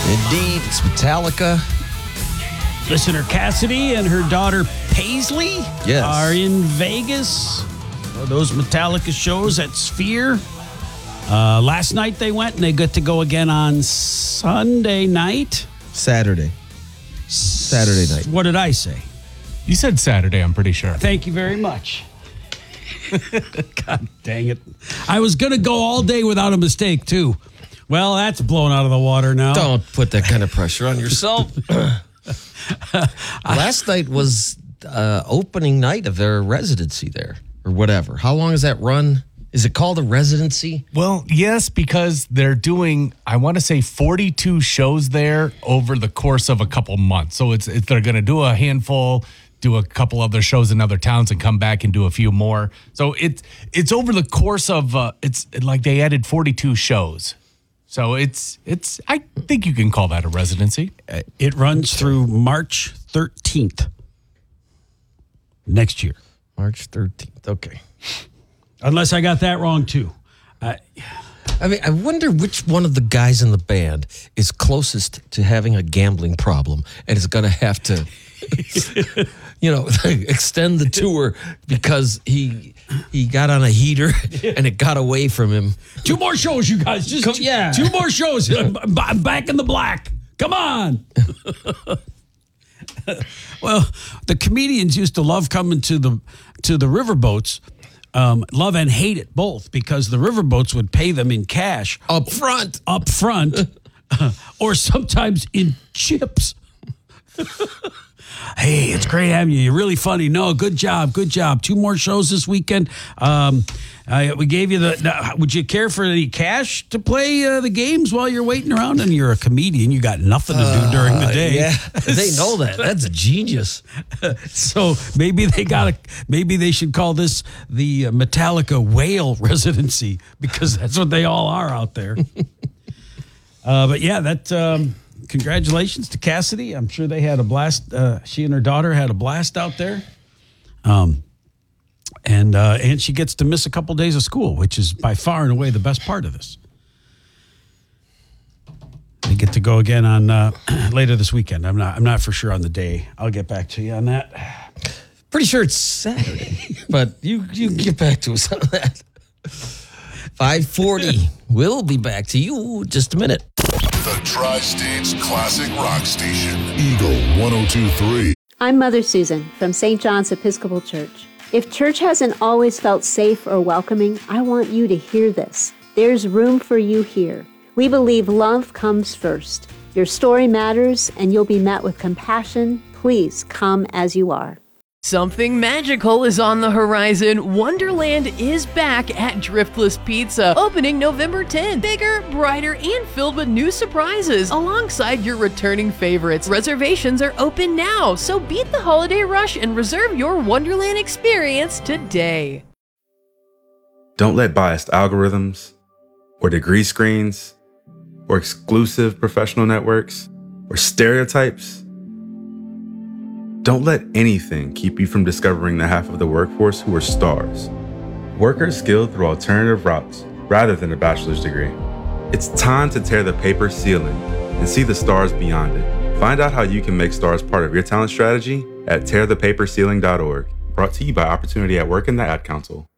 Indeed, it's Metallica. Listener Cassidy and her daughter Paisley are in Vegas for those Metallica shows at Sphere. Last night they went, and they get to go again on Sunday night. Saturday night. What did I say? You said Saturday, I'm pretty sure. Thank you very much. God dang it. I was going to go all day without a mistake, too. Well, that's blown out of the water now. Don't put that kind of pressure on yourself. Last night was opening night of their residency there, or whatever. How long does that run? Is it called a residency? Well, yes, because they're doing, I want to say 42 shows there over the course of a couple months. So they're going to do a handful, do a couple other shows in other towns and come back and do a few more. So it's over the course of, it's like they added 42 shows. So it's I think you can call that a residency. It runs through March 13th next year. March 13th. Okay. Unless I got that wrong, too. I mean, I wonder which one of the guys in the band is closest to having a gambling problem and is going to have to, extend the tour because he got on a heater and it got away from him. 2 more shows, you guys. Just 2 more shows. I'm back in the black. Come on. Well, the comedians used to love coming to the riverboats. Love and hate it both, because the riverboats would pay them in cash up front, or sometimes in chips. Hey, it's great having you. You're really funny. No, good job. 2 more shows this weekend. We gave you would you care for any cash to play the games while you're waiting around? And you're a comedian. You got nothing to do during the day. Yeah, they know that. That's genius. So maybe they should call this the Metallica whale residency, because that's what they all are out there. But yeah, congratulations to Cassidy. I'm sure they had a blast. She and her daughter had a blast out there. And she gets to miss a couple days of school, which is by far and away the best part of this. They get to go again on later this weekend. I'm not for sure on the day. I'll get back to you on that. Pretty sure it's Saturday, but you get back to us on that. 5:40. We'll be back to you in just a minute. The Tri-States Classic Rock Station, Eagle 102.3. I'm Mother Susan from St. John's Episcopal Church. If church hasn't always felt safe or welcoming, I want you to hear this. There's room for you here. We believe love comes first. Your story matters, and you'll be met with compassion. Please come as you are. Something magical is on the horizon. Wonderland is back at Driftless Pizza, opening November 10th. Bigger, brighter, and filled with new surprises alongside your returning favorites. Reservations are open now, so beat the holiday rush and reserve your Wonderland experience today. Don't let biased algorithms or degree screens or exclusive professional networks or stereotypes. Don't let anything keep you from discovering the half of the workforce who are stars. Workers skilled through alternative routes rather than a bachelor's degree. It's time to tear the paper ceiling and see the stars beyond it. Find out how you can make stars part of your talent strategy at tearthepaperceiling.org. Brought to you by Opportunity at Work and the Ad Council.